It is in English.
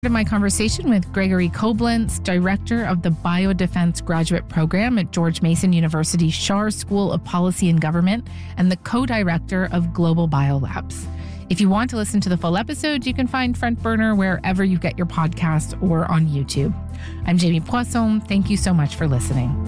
My conversation with Gregory Koblenz, director of the Biodefense Graduate Program at George Mason University Schar School of Policy and Government and the co-director of Global Biolabs. If you want to listen to the full episode, you can find Front Burner wherever you get your podcasts or on YouTube. I'm Jamie Poisson. Thank you so much for listening.